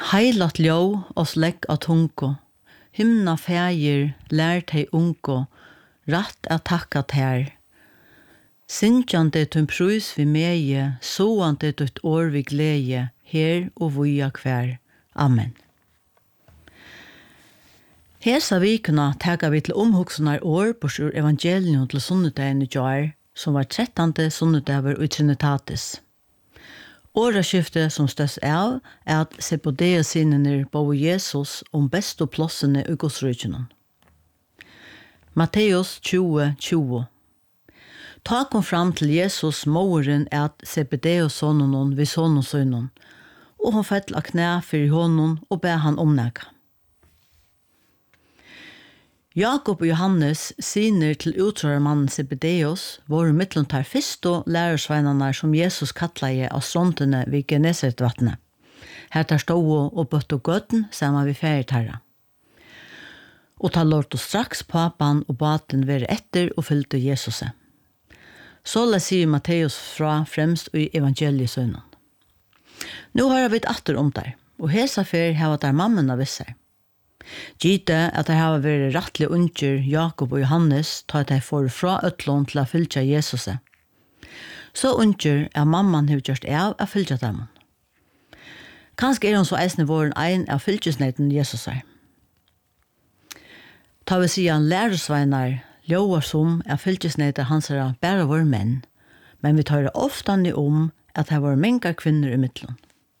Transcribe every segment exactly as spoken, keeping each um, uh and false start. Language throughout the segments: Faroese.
Heilat ljó oss legg av tungo, himna fægir lær tei ungo, ratt at takka tær. Syndjande tun prus vi meie, soande tutt år vi gleie, her og vuja kvær. Amen. Hesa vikuna teka vi til omhugsunar år på sur evangelium til sunnudagen i jar, som var trettande sunnudager i Trinitatis. Åraskiftet som støs av er at se på det sinnene på Jesus om best og plossene i godsrykene. Matteus tjue tjue. Ta kom fram til Jesus moren er at Zebedeus sonen vid sonens sønnen, og hun fett av knæ for honom og be han omnægge. Jakob og Johannes, siner til utrørermannen Zebedeus, var mittlom tar fyrsto lærersveinene som Jesus kattleie av stråntene vid Genesaretvattnet. Her tar stå og bøtt og gøtten sammen vid ferietarra. Og ta lort og straks papan og baten være etter og fylte Jesuset. Så la sier Matteus fra fremst i evangeliesønnen. Nå har jeg vidt atter om der, og hesa fer hava der mammen av visser. Gite at det har vært rettelig unger Jakob og Johannes ta at de får fra øtlån til å fylke Jesuset. Så unger er mamman har gjort av å fylke dem. Kanskje er hun så eisende våren ein av fylkesneten Jesuset. Ta vi sier han lærersveinar, ljøver som er fylkesneten hans er bare våre menn, men vi tar det ofte om at det var mange kvinner i midtelen.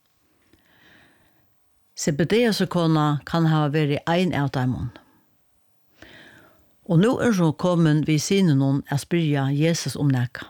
Zebedeus og kona kan ha vært ein av dem. Og nå er hun kommet ved sine noen å spørre Jesus om nækka.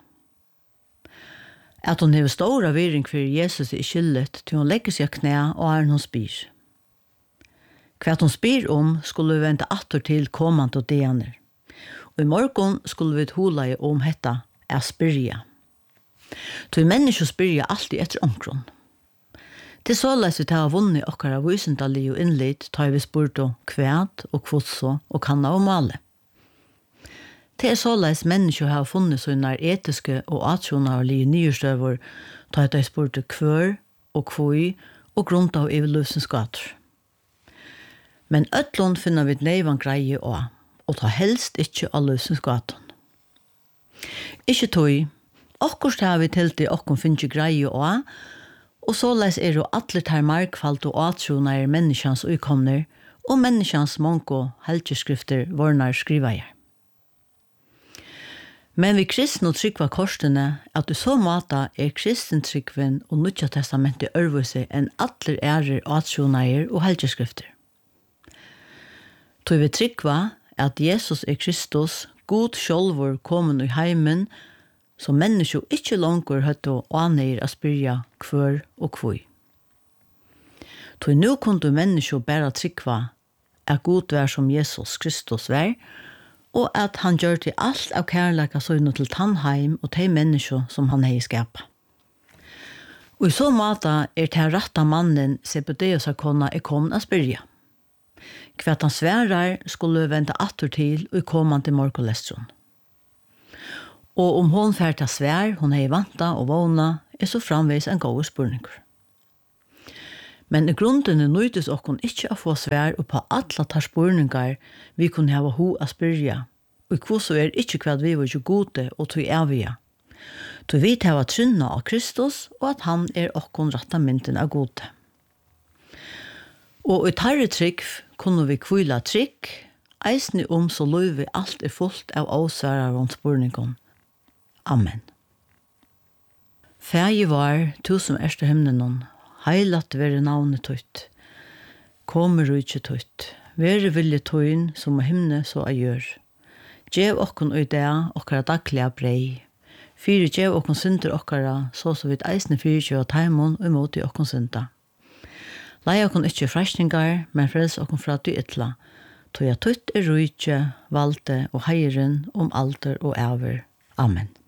At hun har stor virring for Jesus i skyldet til hun legger seg knæ og er hun spyr. Hva hun spyr om skulle vi vente atter til kommende og deaner. Og i morgen skulle vi hula om dette å spørre. Til mennesker spyrer alltid etter omkron. Til så les vi til å ha vunnet okkara vysendalig og innlitt, tar vi spurt om kvæt og kvotso og kanna og male. Til så les mennesker har funnet sånne etiske og atsjonarlige nyerstøver, tar vi spurt om kvør og kvøy og grunnt av iveløsens gater. Men øtlån finner vi neivan greie også, og tar helst ikke av løsens gaten. Ikke tog, akkurat har vi til til okkom finner greie også, og så les er jo alle tar markfalt og atsjonar menneskans ukomner, og menneskans monko helgeskrifter vornar skrivaier. Men vi kristne og trykva korsene, at i så måte er kristentrykven og Nutja testamentet ørvuse enn alle ærer atsjonar og helgeskrifter. Tog vi trykva at Jesus er Kristus, god sjolvor komen i heimen, så mennesker ikke langer høtte og aner å spyrja kvør og kvøy. Tog nå kunne mennesker bare trykva at god vær som Jesus Kristus vær, og at han gjør til alt av kærleika søgnet til tannheim og til mennesker som han har skapet. Og i så måte er til rette mannen Zebedeus og kona er kommet å spyrja. Hva han sværer skulle vente atter til og komme til morgenlestron. Og om hon fær til svær, hon er vanta og vågna, er så framvis en god spurningur. Men i grunden er nøydes okkon ikke å få svær og på alle tar spurningar vi kunne hava ho a spyrja, og hvordan er ikke hva vi var ikke gode og tog evige. Tog vi til å trynna av Kristus, og at han er okkon ratta mynden av gode. Og i tarre trygg kunne vi kvila trygg, eisne om så løyve alt er fullt av avsværa rundt spurningon. Amen. Fæge var, tu som erste himnen, heilat være navnet tøyt. Kommer du ikke tøyt. Være vilje tøyen som er himne så jeg gjør. Gjev okkon i det, okkara daglige brei. Fyre gjev okkon synder okkara, så så vidt eisne fyre gjev taimon og imot i okkon synda. Lei okkon ikke frestningar, men frels okkon fra du ytla. Tøya tøyt er rujtje, valde og heiren om alder og æver. Amen.